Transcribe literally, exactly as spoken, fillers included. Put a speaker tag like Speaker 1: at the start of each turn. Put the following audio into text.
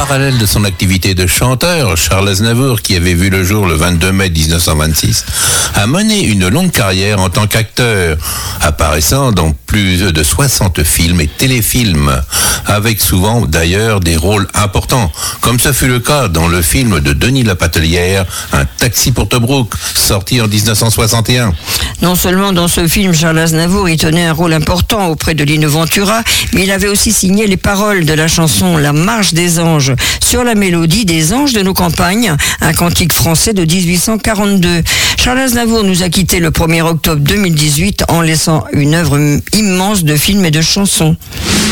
Speaker 1: parallèle de son activité de chanteur, Charles Aznavour, qui avait vu le jour le vingt-deux mai dix-neuf cent vingt-six, a mené une longue carrière en tant qu'acteur, apparaissant dans plus de soixante films et téléfilms, avec souvent d'ailleurs des rôles importants, comme ce fut le cas dans le film de Denis Lapatelière, Un taxi pour Tobrouk, sorti en dix-neuf cent soixante et un.
Speaker 2: Non seulement dans ce film, Charles Aznavour y tenait un rôle important auprès de Lino Ventura, mais il avait aussi signé les paroles de la chanson La Marche des Anges sur la mélodie des Anges de nos campagnes, un cantique français de dix-huit cent quarante-deux. Charles Aznavour nous a quittés le premier octobre deux mille dix-huit en laissant une œuvre immense de films et de chansons.